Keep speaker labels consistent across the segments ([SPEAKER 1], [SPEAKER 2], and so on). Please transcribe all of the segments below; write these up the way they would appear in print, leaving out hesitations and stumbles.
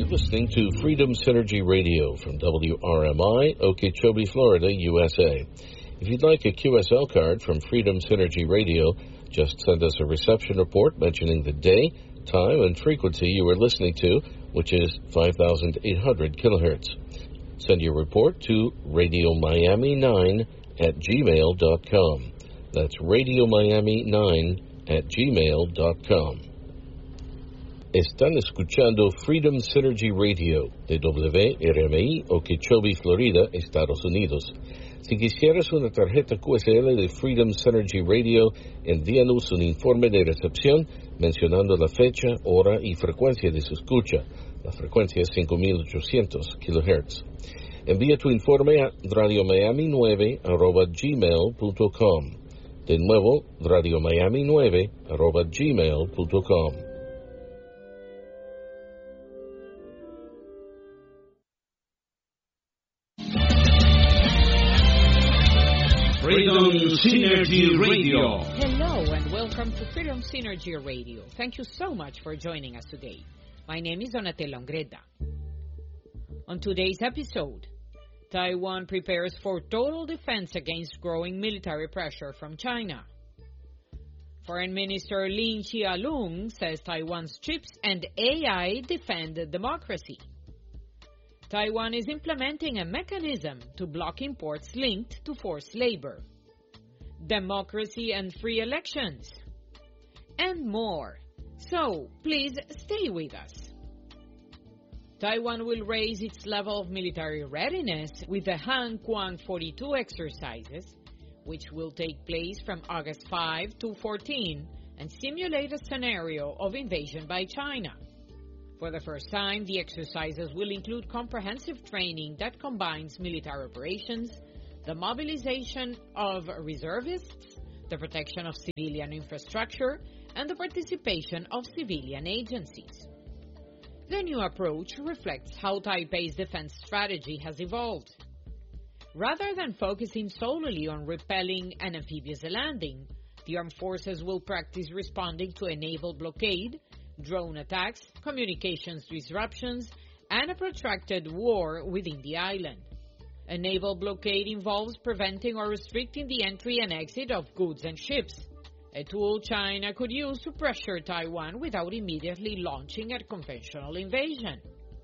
[SPEAKER 1] listening to Freedom Synergy Radio from WRMI, Okeechobee, Florida, USA. If you'd like a QSL card from Freedom Synergy Radio, just send us a reception report mentioning the day, time, and frequency you are listening to, which is 5,800 kilohertz. Send your report to radiomiami9@gmail.com. That's radiomiami9@gmail.com. Están escuchando Freedom Synergy Radio de WRMI, Okeechobee, Florida, Estados Unidos. Si quisieras una tarjeta QSL de Freedom Synergy Radio, envíanos un informe de recepción mencionando la fecha, hora y frecuencia de su escucha. La frecuencia es 5,800 kHz. Envía tu informe a radiomiami9@gmail.com. De nuevo, radiomiami9@gmail.com.
[SPEAKER 2] Freedom Synergy Radio.
[SPEAKER 3] Hello and welcome to Freedom Synergy Radio. Thank you so much for joining us today. My name is Donatella Ongreda. On today's episode, Taiwan prepares for total defense against growing military pressure from China. Foreign Minister Lin Chia-lung says Taiwan's chips and AI defend democracy. Taiwan is implementing a mechanism to block imports linked to forced labor, democracy and free elections, and more. So, please stay with us. Taiwan will raise its level of military readiness with the Han Kuang 42 exercises, which will take place from August 5 to 14 and simulate a scenario of invasion by China. For the first time, the exercises will include comprehensive training that combines military operations, the mobilization of reservists, the protection of civilian infrastructure, and the participation of civilian agencies. The new approach reflects how Taipei's defense strategy has evolved. Rather than focusing solely on repelling an amphibious landing, the armed forces will practice responding to a naval blockade, drone attacks, communications disruptions, and a protracted war within the island. A naval blockade involves preventing or restricting the entry and exit of goods and ships, a tool China could use to pressure Taiwan without immediately launching a conventional invasion.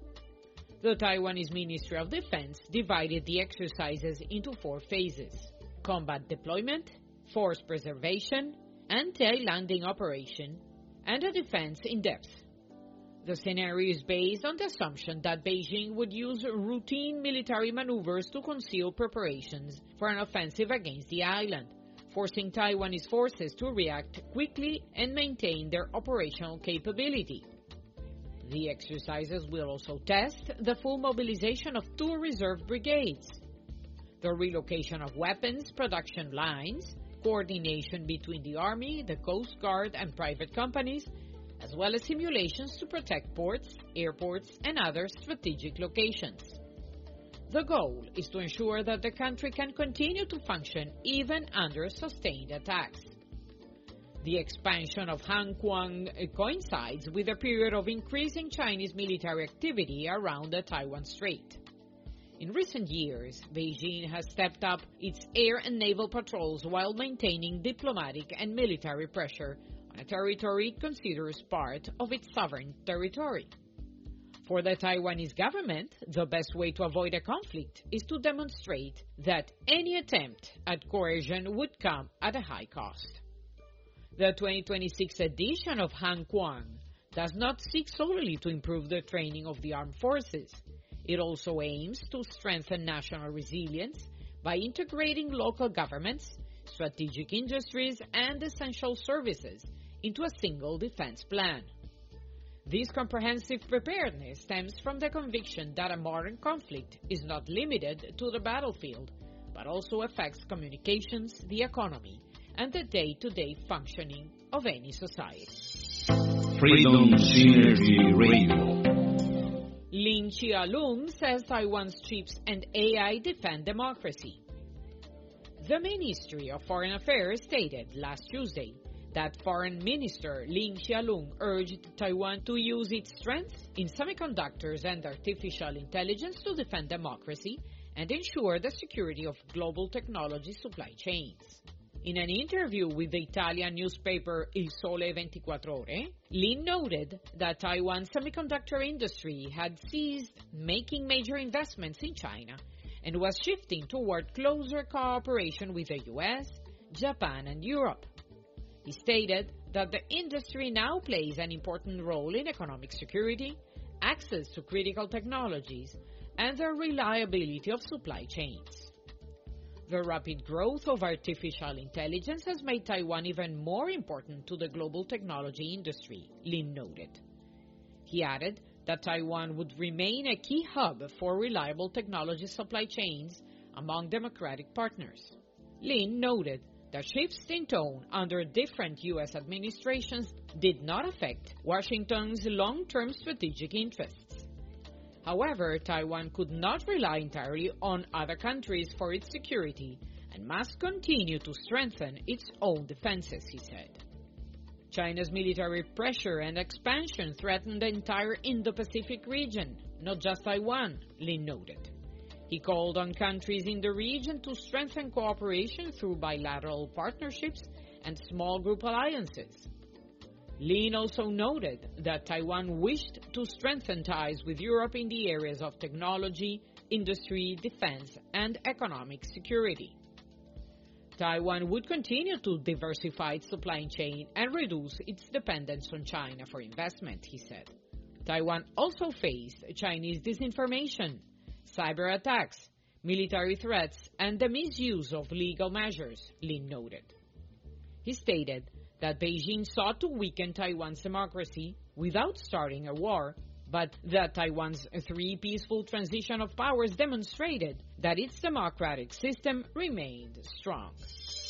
[SPEAKER 3] The Taiwanese Ministry of Defense divided the exercises into 4 phases: combat deployment, force preservation, anti-landing operation, and a defense in depth. The scenario is based on the assumption that Beijing would use routine military maneuvers to conceal preparations for an offensive against the island, forcing Taiwanese forces to react quickly and maintain their operational capability. The exercises will also test the full mobilization of 2 reserve brigades, the relocation of weapons production lines, coordination between the Army, the Coast Guard, and private companies, as well as simulations to protect ports, airports, and other strategic locations. The goal is to ensure that the country can continue to function even under sustained attacks. The expansion of Han Kuang coincides with a period of increasing Chinese military activity around the Taiwan Strait. In recent years, Beijing has stepped up its air and naval patrols while maintaining diplomatic and military pressure on a territory it considers part of its sovereign territory. For the Taiwanese government, the best way to avoid a conflict is to demonstrate that any attempt at coercion would come at a high cost. The 2026 edition of Han Kuang does not seek solely to improve the training of the armed forces. It also aims to strengthen national resilience by integrating local governments, strategic industries, and essential services into a single defense plan. This comprehensive preparedness stems from the conviction that a modern conflict is not limited to the battlefield, but also affects communications, the economy, and the day-to-day functioning of any society.
[SPEAKER 2] Freedom Synergy Radio.
[SPEAKER 3] Lin Chia-lung says Taiwan's chips and AI defend democracy. The Ministry of Foreign Affairs stated last Tuesday that Foreign Minister Lin Xiaolong urged Taiwan to use its strengths in semiconductors and artificial intelligence to defend democracy and ensure the security of global technology supply chains. In an interview with the Italian newspaper Il Sole 24 Ore, Lin noted that Taiwan's semiconductor industry had ceased making major investments in China and was shifting toward closer cooperation with the US, Japan, and Europe. He stated that the industry now plays an important role in economic security, access to critical technologies, and the reliability of supply chains. The rapid growth of artificial intelligence has made Taiwan even more important to the global technology industry, Lin noted. He added that Taiwan would remain a key hub for reliable technology supply chains among democratic partners. Lin noted that shifts in tone under different U.S. administrations did not affect Washington's long-term strategic interests. However, Taiwan could not rely entirely on other countries for its security and must continue to strengthen its own defenses, he said. China's military pressure and expansion threaten the entire Indo-Pacific region, not just Taiwan, Lin noted. He called on countries in the region to strengthen cooperation through bilateral partnerships and small group alliances. Lin also noted that Taiwan wished to strengthen ties with Europe in the areas of technology, industry, defense, and economic security. Taiwan would continue to diversify its supply chain and reduce its dependence on China for investment, he said. Taiwan also faced Chinese disinformation, cyber attacks, military threats, and the misuse of legal measures, Lin noted. He stated that Beijing sought to weaken Taiwan's democracy without starting a war, but that Taiwan's three peaceful transition of powers demonstrated that its democratic system remained strong.